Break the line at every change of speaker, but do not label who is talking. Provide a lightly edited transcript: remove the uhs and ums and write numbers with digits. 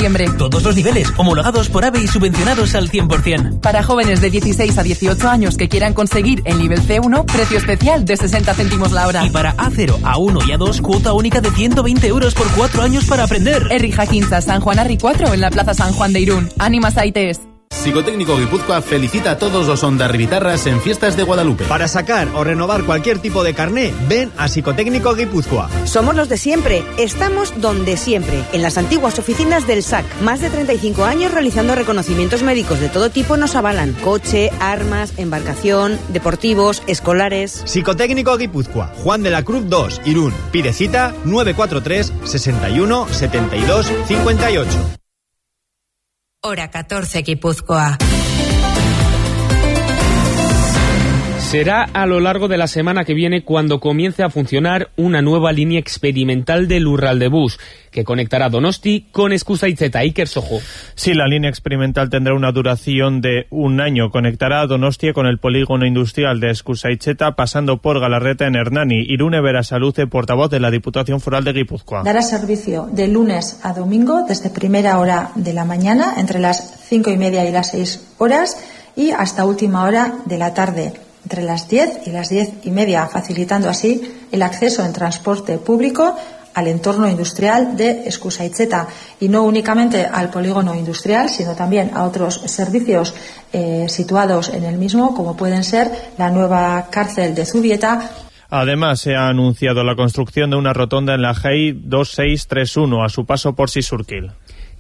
septiembre.
Todos los niveles, homologados por AVE y subvencionados al 100%.
Para jóvenes de 16 a 18 años que quieran conseguir el nivel C1, precio especial de 60 céntimos la hora.
Y para A0, A1 y A2, cuota única de 120 euros por 4 años para aprender.
Errija Quinza, San Juan Arri 4 en la Plaza San Juan de Irún. Ánimas AITES.
Psicotécnico Guipúzcoa felicita a todos los ondarribitarras en Fiestas de Guadalupe.
Para sacar o renovar cualquier tipo de carné, ven a Psicotécnico Guipúzcoa.
Somos los de siempre, estamos donde siempre, en las antiguas oficinas del SAC. Más de 35 años realizando reconocimientos médicos de todo tipo nos avalan. Coche, armas, embarcación, deportivos, escolares.
Psicotécnico Guipúzcoa, Juan de la Cruz 2, Irún. Pide cita 943 61 72 58.
Hora 14, Guipúzcoa.
Será a lo largo de la semana que viene cuando comience a funcionar una nueva línea experimental del Lurraldebus, que conectará Donosti con Eskusaitzeta. Iker Sojo.
Sí, la línea experimental tendrá una duración de 1 año. Conectará a Donostia con el polígono industrial de Eskusaitzeta, pasando por Galarreta en Hernani. Irune Berasaluce, portavoz de la Diputación Foral de Guipúzcoa.
Dará servicio de lunes a domingo desde primera hora de la mañana, entre las 5:30 y las 6 horas, y hasta última hora de la tarde, entre las 10 y las 10:30, facilitando así el acceso en transporte público al entorno industrial de Eskusaitzeta, y no únicamente al polígono industrial, sino también a otros servicios situados en el mismo, como pueden ser la nueva cárcel de Zubieta.
Además, se ha anunciado la construcción de una rotonda en la GEI 2631 a su paso por Sisurquil.